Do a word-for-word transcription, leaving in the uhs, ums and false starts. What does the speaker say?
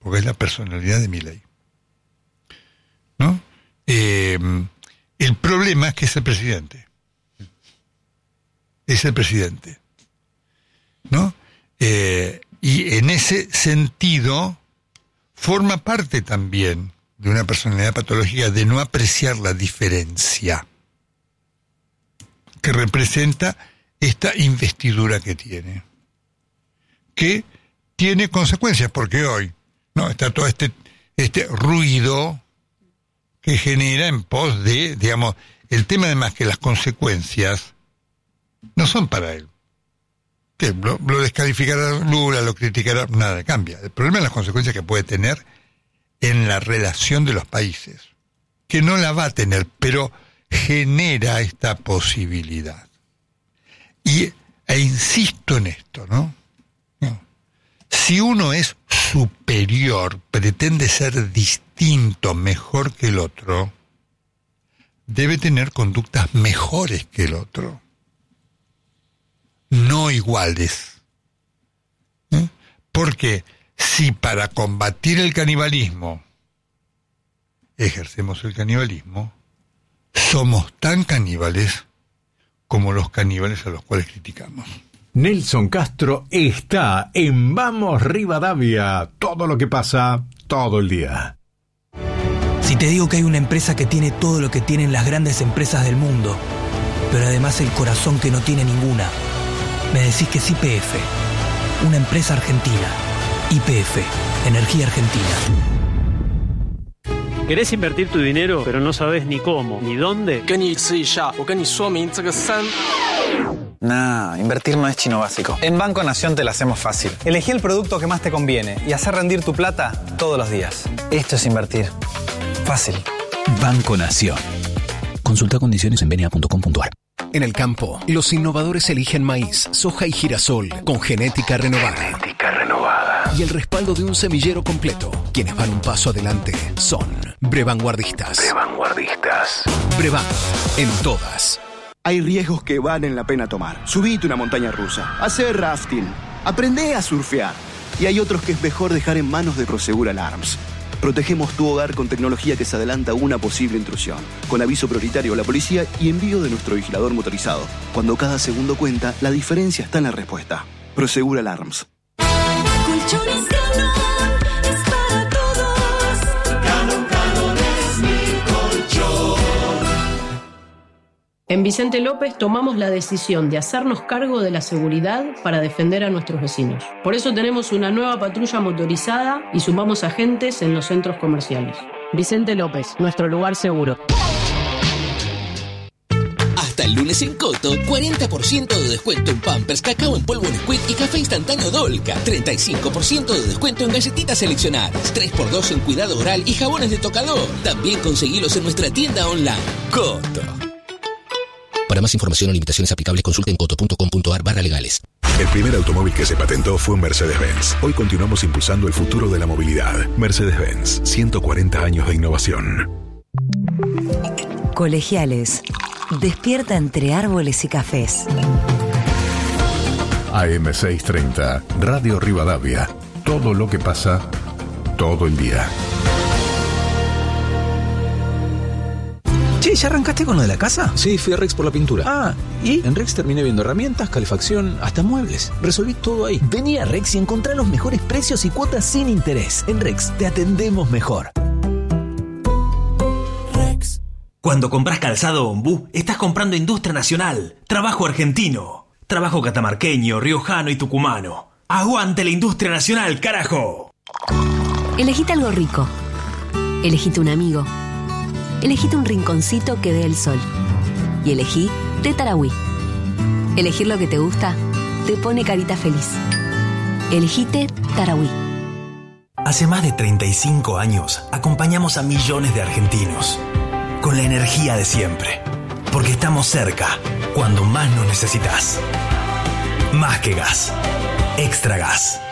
porque es la personalidad de Milei, ¿no? Eh, el problema es que es el presidente. Es el presidente, ¿no? Eh, y en ese sentido forma parte también de una personalidad patológica de no apreciar la diferencia que representa esta investidura que tiene, que tiene consecuencias, porque hoy no está todo este este ruido que genera en pos de, digamos, el tema además que las consecuencias no son para él. Que lo, lo descalificará Lula, lo criticará, nada cambia. El problema es las consecuencias que puede tener en la relación de los países, que no la va a tener, pero genera esta posibilidad. Y e insisto en esto, ¿no? no. Si uno es superior, pretende ser distinto, mejor que el otro, debe tener conductas mejores que el otro, no iguales. ¿Eh? Porque si para combatir el canibalismo ejercemos el canibalismo, somos tan caníbales como los caníbales a los cuales criticamos. Nelson Castro está en Vamos Rivadavia. Todo lo que pasa, todo el día. Si te digo que hay una empresa que tiene todo lo que tienen las grandes empresas del mundo, pero además el corazón que no tiene ninguna, me decís que es Y P F, una empresa argentina. Y P F, Energía Argentina. ¿Querés invertir tu dinero, pero no sabes ni cómo, ni dónde? Nah, invertir no es chino básico. En Banco Nación te la hacemos fácil. Elegí el producto que más te conviene y hacer rendir tu plata todos los días. Esto es invertir. Fácil. Banco Nación. Consulta condiciones en benia punto com punto a r. En el campo, los innovadores eligen maíz, soja y girasol con genética renovada. Genética renovada. Y el respaldo de un semillero completo. Quienes van un paso adelante son Brevanguardistas. Brevanguardistas. Brevan, en todas. Hay riesgos que valen la pena tomar. Subite una montaña rusa, hacer rafting, aprendé a surfear. Y hay otros que es mejor dejar en manos de Prosegur Alarms. Protegemos tu hogar con tecnología que se adelanta a una posible intrusión, con aviso prioritario a la policía y envío de nuestro vigilador motorizado. Cuando cada segundo cuenta, la diferencia está en la respuesta. Prosegur Alarms. Colchones Canon es para todos. Canon, Canon es mi colchón. En Vicente López tomamos la decisión de hacernos cargo de la seguridad para defender a nuestros vecinos. Por eso tenemos una nueva patrulla motorizada y sumamos agentes en los centros comerciales. Vicente López, nuestro lugar seguro. Hasta el lunes en Coto, cuarenta por ciento de descuento en Pampers, cacao en polvo Nesquik y café instantáneo Dolca. treinta y cinco por ciento de descuento en galletitas seleccionadas. tres por dos en cuidado oral y jabones de tocador. También conseguilos en nuestra tienda online. Coto. Para más información o limitaciones aplicables, consulten coto punto com punto a r barra legales. El primer automóvil que se patentó fue un Mercedes-Benz. Hoy continuamos impulsando el futuro de la movilidad. Mercedes-Benz, ciento cuarenta años de innovación. Colegiales. Despierta entre árboles y cafés. A M seiscientos treinta, Radio Rivadavia. Todo lo que pasa, todo el día. Che, ¿ya arrancaste con lo de la casa? Sí, fui a Rex por la pintura. Ah, ¿y? En Rex terminé viendo herramientas, calefacción, hasta muebles. Resolví todo ahí. Vení a Rex y encontrá los mejores precios y cuotas sin interés. En Rex te atendemos mejor. Rex. Cuando compras calzado Ombú, estás comprando industria nacional, trabajo argentino, trabajo catamarqueño, riojano y tucumano. ¡Aguante la industria nacional, carajo! Elegite algo rico. Elegite un amigo. Elegite un rinconcito que dé el sol. Y elegí Té Tarahui. Elegir lo que te gusta te pone carita feliz. Elegite Tarahui. Hace más de treinta y cinco años acompañamos a millones de argentinos con la energía de siempre, porque estamos cerca cuando más nos necesitas. Más que gas, Extra Gas.